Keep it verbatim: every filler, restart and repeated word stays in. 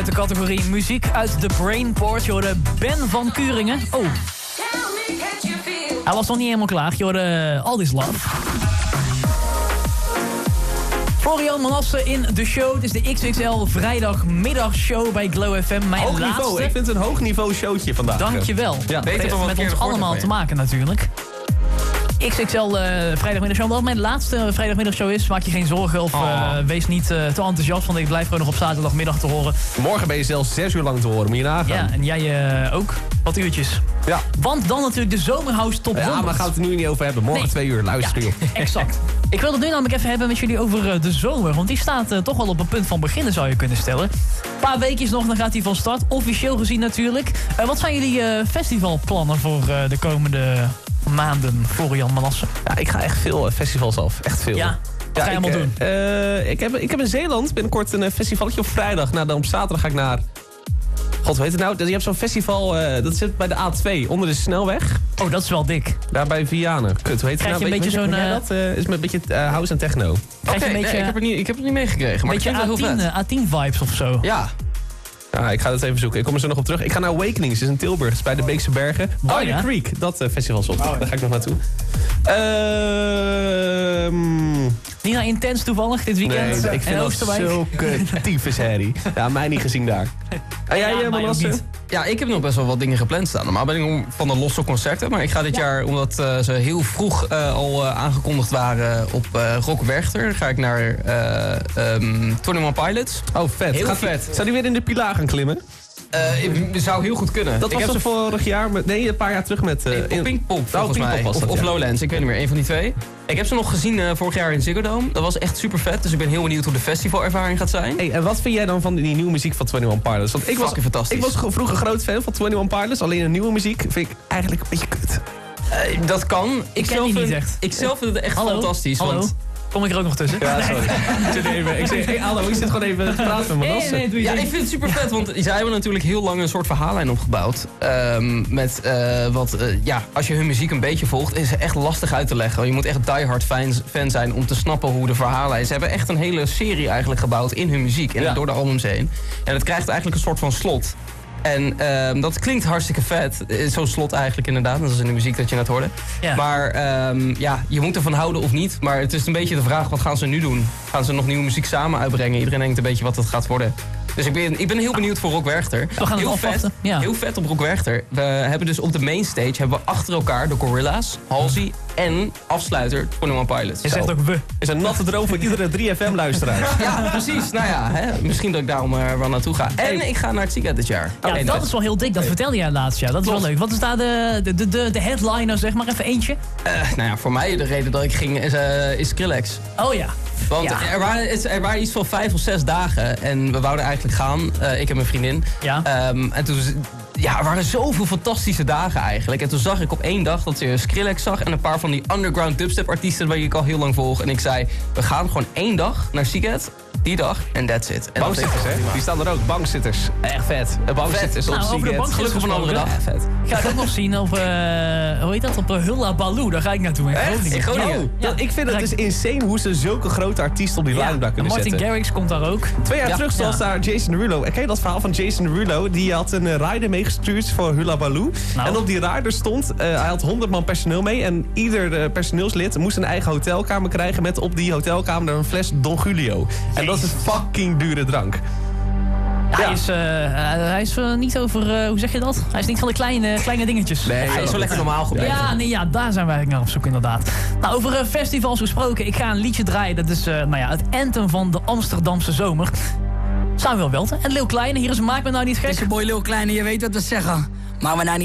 De categorie muziek uit de Brainport. Je hoorde Ben van Kuringen. Oh. Hij was nog niet helemaal klaar. Je hoorde All This Love. Florian Manasse in de show. Het is de X X L vrijdagmiddagshow bij Glow F M. Mijn hoog laatste. niveau. Ik vind het een hoog niveau showtje vandaag. Dankjewel. Ja, Dat beter heeft dan wat met ik ons eerder allemaal gehoord te heb. maken natuurlijk. X X L uh, vrijdagmiddagshow. Omdat het mijn laatste vrijdagmiddagshow is, maak je geen zorgen of uh, Oh. wees niet uh, te enthousiast. Want ik blijf gewoon nog op zaterdagmiddag te horen. Morgen ben je zelfs zes uur lang te horen. Moet je nagaan. Ja, en jij uh, ook. Wat uurtjes. Ja. Want dan natuurlijk de Zomerhouse Top Ja, honderd. maar gaan we het er nu niet over hebben. Morgen Nee. twee uur. Luister, Ja, joh. exact. Ik wil het nu namelijk even hebben met jullie over uh, de zomer. Want die staat uh, toch wel op het punt van beginnen, zou je kunnen stellen. Een paar weekjes nog, dan gaat hij van start. Officieel gezien natuurlijk. Uh, wat zijn jullie uh, festivalplannen voor uh, de komende maanden, Florian Manasse? Ja, ik ga echt veel uh, festivals af. Echt veel. Ja, wat ga je ik, allemaal doen? Uh, ik, heb, ik heb in Zeeland binnenkort een uh, festivaletje op vrijdag. Nou, dan op zaterdag ga ik naar... God, hoe heet het nou? Je hebt zo'n festival, uh, dat zit bij de A twee, onder de snelweg. Oh, dat is wel dik. Daar bij Vianen. Kut, hoe heet het Krijg nou? je een beetje Weet- weet zo'n, jij uh, dat uh, is met een beetje uh, house en techno. Krijg je Oké, een beetje, nee, ik heb het niet, ik heb het niet meegekregen, een maar ik beetje vind het wel A heel tien, vet. uh, A tien vibes of zo. Ja, Ja, ik ga het even zoeken. Ik kom er zo nog op terug. Ik ga naar Awakenings, dat is in Tilburg. Dat is bij de Beekse Bergen. Oh, By ja? the Creek, dat uh, festival is op. Daar ga ik nog naartoe. Ehm... Niet naar Intens toevallig dit weekend. Nee, ik in vind dat Oosterwijk. zulke tyfusherrie. Ja, mij niet gezien daar. En jij, Ja, ja, mij ook Manasse? niet. ja, ik heb nog best wel wat dingen gepland staan. Normaal ben ik om- van de losse concerten. Maar ik ga dit jaar, omdat uh, ze heel vroeg uh, al uh, aangekondigd waren op uh, Rock Werchter, ga ik naar uh, um, eenentwintig Pilots. Oh, vet. Heel Gaat die- vet. Zou die weer in de pilaar gaan klimmen? Uh, ik- zou heel goed kunnen. Dat ik was heb ze vorig jaar, met, nee, een paar jaar terug met... Uh, in, op Pinkpop volgens Pinkpop mij. was Of, dat, of ja. Lowlands, ik weet niet meer. Een van die twee. Ik heb ze nog gezien uh, vorig jaar in Ziggo Dome. Dat was echt super vet. Dus ik ben heel benieuwd hoe de festivalervaring gaat zijn. Hey, en wat vind jij dan van die nieuwe muziek van eenentwintig Pilots? Want ik was, Fucking fantastisch. ik was ge- vroeger groot fan van eenentwintig Pilots. Alleen de nieuwe muziek vind ik eigenlijk een beetje kut. Uh, dat kan. Ik, ken zelf die niet vind, echt. ik zelf vind het echt Hallo? fantastisch. Hallo? Want Kom ik er ook nog tussen? Ja, sorry. ik zit even... Ik zeg, hey, hallo, ik zit gewoon even te praten met Nee, Manasse. nee, doe je ja, ding. ik vind het super vet, want zij hebben natuurlijk heel lang een soort verhaallijn opgebouwd. Um, met uh, wat, uh, ja, als je hun muziek een beetje volgt, is het echt lastig uit te leggen. Je moet echt diehard fan, fan zijn om te snappen hoe de verhaallijn is. Ze hebben echt een hele serie eigenlijk gebouwd in hun muziek en Ja. door de albums heen. En het krijgt eigenlijk een soort van slot. En um, dat klinkt hartstikke vet. Eh, Zo'n slot eigenlijk inderdaad, net als in de muziek dat je net hoorde. Ja. Maar um, ja, je moet ervan houden of niet. Maar het is een beetje de vraag, wat gaan ze nu doen? Gaan ze nog nieuwe muziek samen uitbrengen? Iedereen denkt een beetje wat het gaat worden. Dus ik ben, ik ben heel benieuwd voor Rock Werchter. We gaan het heel vet, afwachten, ja. heel vet op Rock Werchter. We hebben dus op de mainstage hebben we achter elkaar de Gorillaz, Halsey en afsluiter eenentwintig Pilots. Je zegt ook we. Is een natte droom voor iedere drie F M-luisteraar. Ja, precies. Nou ja, hè, misschien dat ik daarom er wel naartoe ga. En ik ga naar het Zika dit jaar. Ja, En dat is wel heel dik. Dat vertelde jij laatst. Ja, dat is wel Klopt. leuk. Wat is daar de, de, de, de, de headliner, zeg maar? Even eentje. Uh, nou ja, voor mij de reden dat ik ging is, uh, is Skrillex. Oh ja. Want Ja. er, waren, er waren iets van vijf of zes dagen en we wouden eigenlijk gaan, uh, ik en mijn vriendin. Ja. Um, en toen, ja, er waren zoveel fantastische dagen eigenlijk. En toen zag ik op één dag dat je Skrillex zag en een paar van die underground dubstep artiesten waar ik al heel lang volg. En ik zei, we gaan gewoon één dag naar Seagate, die dag, en that's it. En dat Bankzitters, hè? Die staan er ook. Bankzitters. Echt vet. Bankzitters op Nou, over de Seagate. bank Gelukkig op een andere dag. Ja, vet. Ik ga het ook nog zien op, uh, hoe heet dat? Op uh, Hulla Baloo. Daar ga ik naartoe in Groningen. In Groningen? Oh, Ja. dat- ik vind het dus insane hoe ze zulke grote artiesten op die Ja, line daar en kunnen Martin zetten. Garrix komt daar ook. Twee jaar Ja. terug was Ja. daar Jason Derulo. En ken je dat verhaal van Jason Derulo? Die had een uh, rider meegestuurd voor Hula Baloo. Nou. En op die rider stond, uh, hij had honderd man personeel mee. En ieder uh, personeelslid moest een eigen hotelkamer krijgen met op die hotelkamer een fles Don Julio. En dat is een fucking dure drank. Hij Ja. is, uh, hij is uh, niet over, uh, hoe zeg je dat? Hij is niet van de kleine, kleine dingetjes. Nee, Hij is wel lekker normaal gebleven. Ja, nee, ja, daar zijn wij eigenlijk naar op zoek inderdaad. Nou, over uh, festivals gesproken. Ik ga een liedje draaien. Dat is uh, nou ja, het anthem van de Amsterdamse zomer. Samuel Welten en Leeuw Kleine. Hier is Maak me nou niet Het gek. is je boy Lil Kleine, je weet wat we zeggen. Maar we nou niet